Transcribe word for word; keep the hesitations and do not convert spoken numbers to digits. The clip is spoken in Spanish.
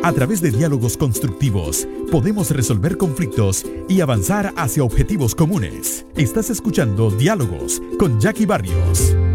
A través de diálogos constructivos, podemos resolver conflictos y avanzar hacia objetivos comunes. Estás escuchando Diálogos con Jackie Barrios.